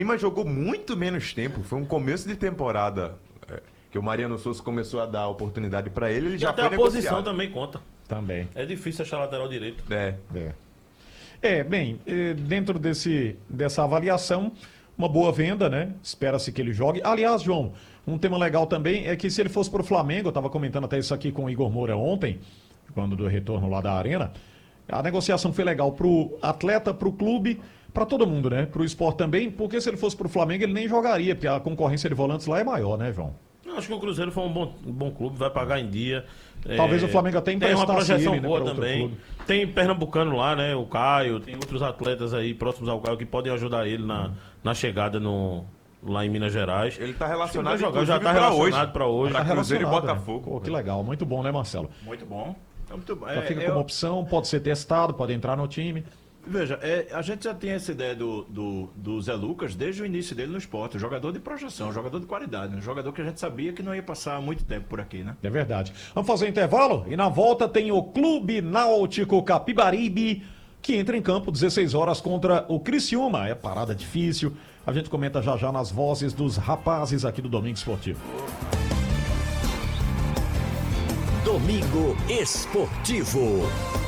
Mas jogou muito menos tempo. Foi um começo de temporada que o Mariano Souza começou a dar oportunidade para ele. Ele já até foi a negociado. posição também conta. Também. É difícil achar lateral direito. Bem, dentro dessa avaliação, uma boa venda, né? Espera-se que ele jogue. Aliás, João, um tema legal também é que se ele fosse para o Flamengo, eu estava comentando até isso aqui com o Igor Moura ontem, quando do retorno lá da Arena, a negociação foi legal para o atleta, para o clube, para todo mundo, né? Para o Sport também, porque se ele fosse para o Flamengo ele nem jogaria, porque a concorrência de volantes lá é maior, né, João? Eu acho que o Cruzeiro foi um bom clube, vai pagar em dia. Talvez o Flamengo até tem uma emprestasse projeção ele, né, boa pra outro também. clube. Tem pernambucano lá, né? O Caio, tem outros atletas aí próximos ao Caio que podem ajudar ele na chegada lá em Minas Gerais. Ele tá relacionado, Vai jogar, já tá pra relacionado para hoje. Pra Cruzeiro e relacionado, Botafogo. Pô, que legal, muito bom, né, Marcelo? Muito bom. Já fica como opção, pode ser testado, pode entrar no time. Veja, a gente já tinha essa ideia do Zé Lucas desde o início dele no esporte. Jogador de projeção, jogador de qualidade. Um jogador que a gente sabia que não ia passar muito tempo por aqui, né? É verdade. Vamos fazer um intervalo? E na volta tem o Clube Náutico Capibaribe, que entra em campo 16 horas contra o Criciúma. É parada difícil. A gente comenta já já nas vozes dos rapazes aqui do Domingo Esportivo. Domingo Esportivo.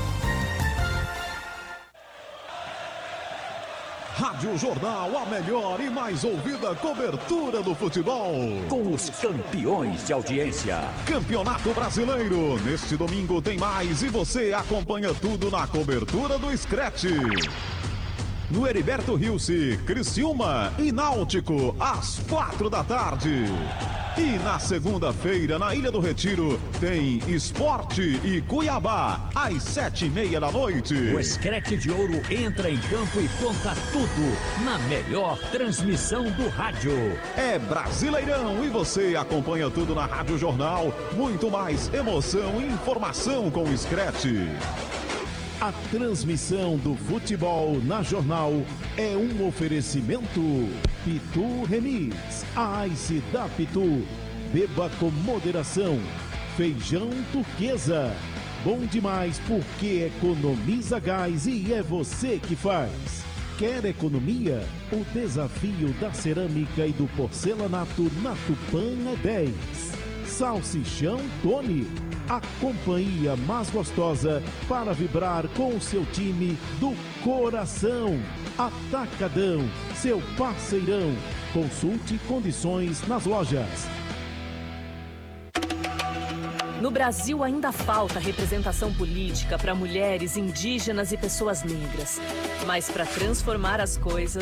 Rádio Jornal, a melhor e mais ouvida cobertura do futebol. Com os campeões de audiência. Campeonato Brasileiro. Neste domingo tem mais e você acompanha tudo na cobertura do Scratch. No Heriberto Rilse, Criciúma e Náutico, às 4 da tarde. E na segunda-feira, na Ilha do Retiro, tem Esporte e Cuiabá, às 7:30 da noite. O Scratch de Ouro entra em campo e conta tudo na melhor transmissão do rádio. É Brasileirão e você acompanha tudo na Rádio Jornal. Muito mais emoção e informação com o Scratch. A transmissão do futebol na Jornal é um oferecimento Pitu Remix, a Ice da Pitu. Beba com moderação. Feijão Turquesa. Bom demais porque economiza gás e é você que faz. Quer economia? O desafio da cerâmica e do porcelanato na Tupã é 10. Salsichão Tony. A companhia mais gostosa para vibrar com o seu time do coração. Atacadão, seu parceirão. Consulte condições nas lojas. No Brasil ainda falta representação política para mulheres, indígenas e pessoas negras. Mas para transformar as coisas,